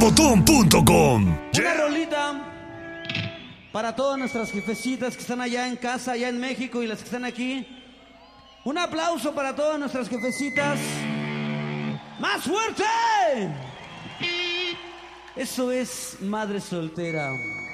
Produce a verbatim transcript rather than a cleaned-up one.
melocotón punto com. Una rolita para todas nuestras jefecitas que están allá en casa, allá en México, y las que están aquí. Un aplauso para todas nuestras jefecitas. ¡Más fuerte! Eso es Madre Soltera.